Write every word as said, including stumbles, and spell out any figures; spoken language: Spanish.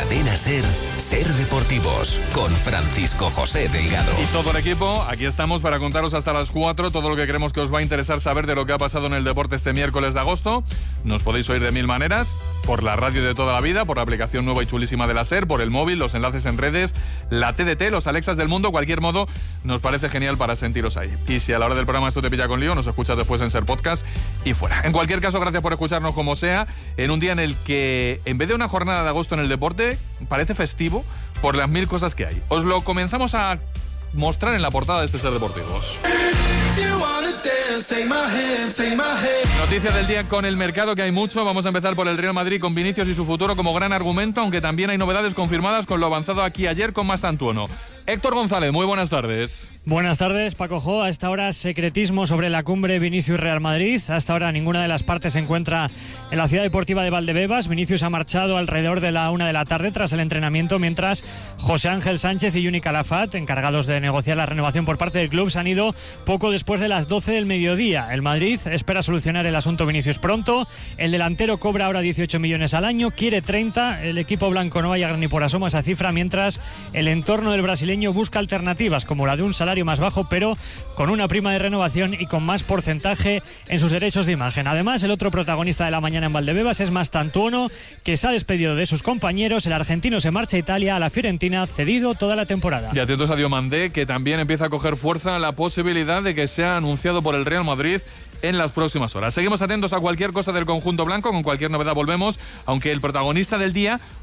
Cadena Ser, Ser Deportivos, con Francisco José Delgado. Y todo el equipo, aquí estamos para contaros hasta las cuatro todo lo que creemos que os va a interesar saber de lo que ha pasado en el deporte este miércoles de agosto. Nos podéis oír de mil maneras, por la radio de toda la vida, por la aplicación nueva y chulísima de la Ser, por el móvil, los enlaces en redes, la T D T, los Alexas del mundo, cualquier modo, nos parece genial para sentiros ahí. Y si a la hora del programa esto te pilla con lío, nos escuchas después en Ser Podcast y fuera. En cualquier caso, gracias por escucharnos como sea, en un día en el que, en vez de una jornada de agosto en el deporte, parece festivo por las mil cosas que hay. Os lo comenzamos a mostrar en la portada de este Ser Deportivos. Noticias del día con el mercado, que hay mucho. Vamos a empezar por el Real Madrid con Vinicius y su futuro como gran argumento, aunque también hay novedades confirmadas con lo avanzado aquí ayer con Mastantuono. Héctor González, muy buenas tardes. Buenas tardes, Paco Jo. A esta hora, secretismo sobre la cumbre Vinicius-Real Madrid. Hasta ahora ninguna de las partes se encuentra en la ciudad deportiva de Valdebebas. Vinicius ha marchado alrededor de la una de la tarde tras el entrenamiento, mientras José Ángel Sánchez y Juni Calafat, encargados de negociar la renovación por parte del club, se han ido poco después de las doce del mediodía. El Madrid espera solucionar el asunto Vinicius pronto. El delantero cobra ahora dieciocho millones al año, quiere treinta. El equipo blanco no va a llegar ni por asomo a esa cifra, mientras el entorno del brasileño busca alternativas como la de un salario más bajo, pero con una prima de renovación y con más porcentaje en sus derechos de imagen. Además, el otro protagonista de la mañana en Valdebebas es Mastantuono, que se ha despedido de sus compañeros. El argentino se marcha a Italia, a la Fiorentina, cedido toda la temporada. Y atentos a Diomandé, que también empieza a coger fuerza la posibilidad de que sea anunciado por el Real Madrid en las próximas horas. Seguimos atentos a cualquier cosa del conjunto blanco, con cualquier novedad volvemos, aunque el protagonista del día